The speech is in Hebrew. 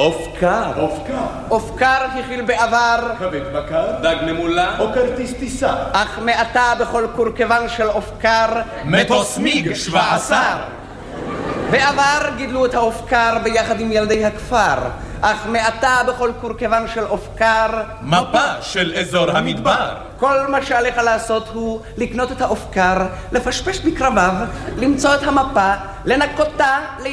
אופקר. אופקר הכיל בעבר כבד בקר. דג ממולח. או כרטיס טיסה. אך מעתה בכל קורקבן של אופקר מטוס מיג 17. בעבר גידלו את האופקר ביחד עם ילדי הכפר, אך מעתה בכל קורקבן של אופקר מפה של אזור המדבר. כל מה שעליך לעשות הוא לקנות את האופקר, לפשפש בקרביו, למצוא את המפה, לנקותה,